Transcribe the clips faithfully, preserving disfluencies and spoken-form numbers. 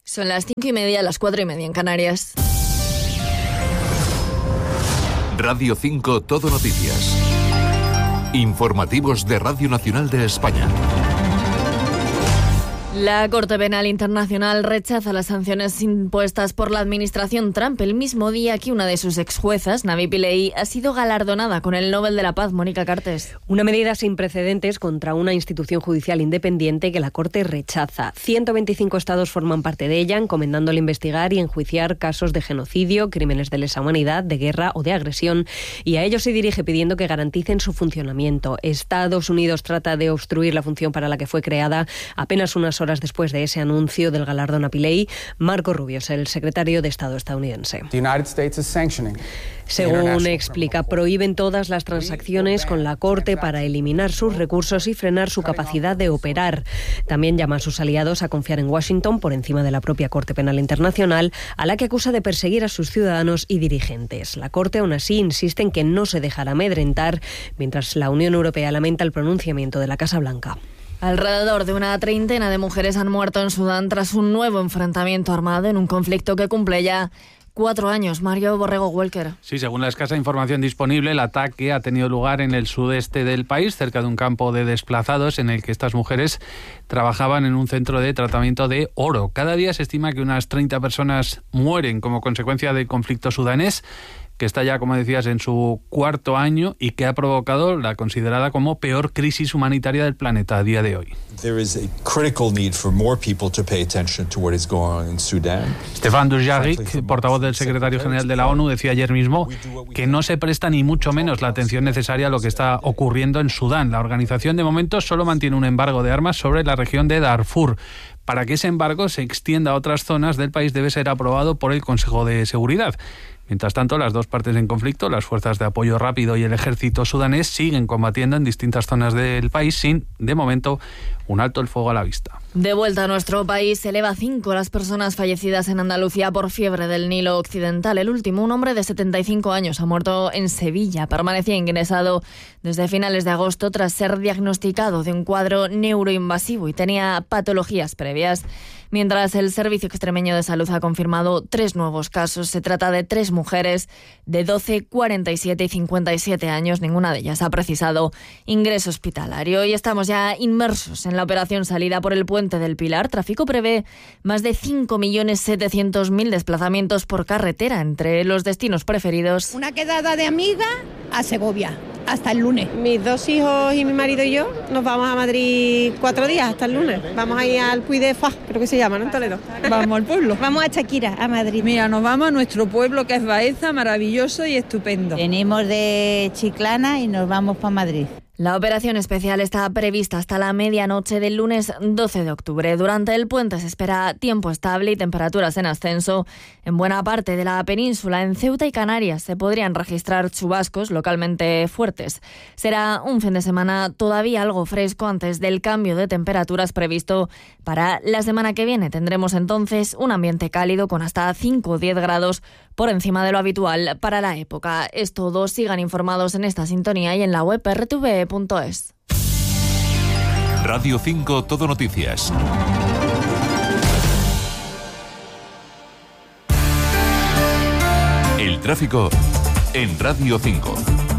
Son las cinco y media, las cuatro y media en Canarias. Radio cinco Todo Noticias. Informativos de Radio Nacional de España. La Corte Penal Internacional rechaza las sanciones impuestas por la administración Trump el mismo día que una de sus exjuezas, Navi Pillay, ha sido galardonada con el Nobel de la Paz. Mónica Cartes. Una medida sin precedentes contra una institución judicial independiente que la Corte rechaza. ciento veinticinco estados forman parte de ella, encomendándole investigar y enjuiciar casos de genocidio, crímenes de lesa humanidad, de guerra o de agresión, y a ellos se dirige pidiendo que garanticen su funcionamiento. Estados Unidos trata de obstruir la función para la que fue creada apenas unas horas después de ese anuncio del galardón a Pillay. Marco Rubio es el secretario de Estado estadounidense. Según explica, prohíben todas las transacciones con la Corte para eliminar sus recursos y frenar su capacidad de operar. También llama a sus aliados a confiar en Washington por encima de la propia Corte Penal Internacional, a la que acusa de perseguir a sus ciudadanos y dirigentes. La Corte, aún así, insiste en que no se dejará amedrentar, mientras la Unión Europea lamenta el pronunciamiento de la Casa Blanca. Alrededor de una treintena de mujeres han muerto en Sudán tras un nuevo enfrentamiento armado en un conflicto que cumple ya cuatro años. Mario Borrego Walker. Sí, según la escasa información disponible, el ataque ha tenido lugar en el sudeste del país, cerca de un campo de desplazados en el que estas mujeres trabajaban en un centro de tratamiento de oro. Cada día se estima que unas treinta personas mueren como consecuencia del conflicto sudanés, que está ya, como decías, en su cuarto año y que ha provocado la considerada como peor crisis humanitaria del planeta a día de hoy. Stefan Dujarric, portavoz del secretario general de la ONU, decía ayer mismo que no se presta ni mucho menos la atención necesaria a lo que está ocurriendo en Sudán. La organización de momento solo mantiene un embargo de armas sobre la región de Darfur. Para que ese embargo se extienda a otras zonas del país debe ser aprobado por el Consejo de Seguridad. Mientras tanto, las dos partes en conflicto, las fuerzas de apoyo rápido y el ejército sudanés, siguen combatiendo en distintas zonas del país sin, de momento, un alto el fuego a la vista. De vuelta a nuestro país, se eleva a cinco las personas fallecidas en Andalucía por fiebre del Nilo Occidental. El último, un hombre de setenta y cinco años, ha muerto en Sevilla. Permanecía ingresado desde finales de agosto tras ser diagnosticado de un cuadro neuroinvasivo y tenía patologías previas. Mientras el Servicio Extremeño de Salud ha confirmado tres nuevos casos. Se trata de tres mujeres de doce, cuarenta y siete y cincuenta y siete años. Ninguna de ellas ha precisado ingreso hospitalario. Y estamos ya inmersos en la operación salida por el Puente del Pilar. Tráfico prevé más de cinco millones setecientos mil desplazamientos por carretera entre los destinos preferidos. Una quedada de amiga a Segovia. Hasta el lunes. Mis dos hijos y mi marido y yo nos vamos a Madrid cuatro días hasta el lunes. Vamos a ir al Puy de Faz, creo que se llama, ¿no? En Toledo. Vamos al pueblo. Vamos a Chaquira, a Madrid. Mira, nos vamos a nuestro pueblo que es Baeza, maravilloso y estupendo. Venimos de Chiclana y nos vamos para Madrid. La operación especial está prevista hasta la medianoche del lunes doce de octubre. Durante el puente se espera tiempo estable y temperaturas en ascenso. En buena parte de la península, en Ceuta y Canarias, se podrían registrar chubascos localmente fuertes. Será un fin de semana todavía algo fresco antes del cambio de temperaturas previsto para la semana que viene. Tendremos entonces un ambiente cálido con hasta cinco o diez grados por encima de lo habitual para la época. Es todo. Sigan informados en esta sintonía y en la web r t v punto es. Radio cinco Todo Noticias. El tráfico en Radio cinco.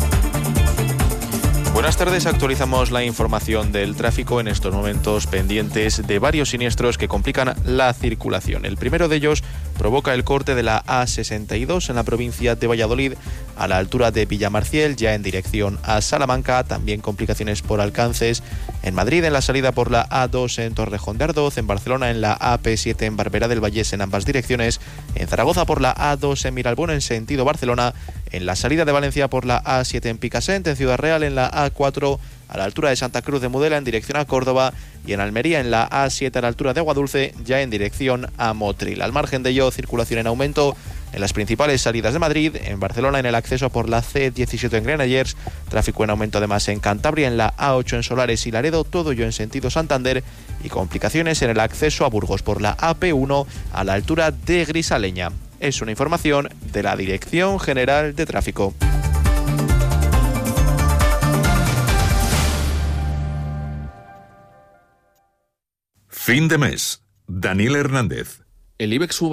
Buenas tardes, actualizamos la información del tráfico en estos momentos pendientes de varios siniestros que complican la circulación. El primero de ellos provoca el corte de la A sesenta y dos en la provincia de Valladolid a la altura de Villamarciel, ya en dirección a Salamanca. También complicaciones por alcances en Madrid, en la salida por la A dos en Torrejón de Ardoz, en Barcelona en la A P siete en Barberá del Vallés en ambas direcciones, en Zaragoza por la A dos en Miralbón en sentido Barcelona, en la salida de Valencia por la A siete en Picassent, en Ciudad Real en la A cuatro a la altura de Santa Cruz de Mudela en dirección a Córdoba y en Almería en la A siete a la altura de Aguadulce ya en dirección a Motril. Al margen de ello, circulación en aumento en las principales salidas de Madrid, en Barcelona en el acceso por la C diecisiete en Granollers, tráfico en aumento además en Cantabria en la A ocho en Solares y Laredo, todo ello en sentido Santander, y complicaciones en el acceso a Burgos por la A P uno a la altura de Grisaleña. Es una información de la Dirección General de Tráfico. Fin de mes. Daniel Hernández. El IBEX sube